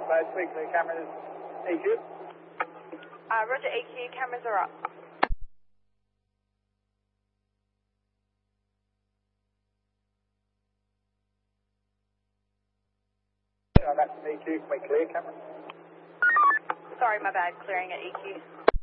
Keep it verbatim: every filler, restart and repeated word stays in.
Bad, three clear cameras, E Q. Uh, Roger, E Q, cameras are up. I'm at E Q, we clear camera. Sorry, my bad, clearing at E Q.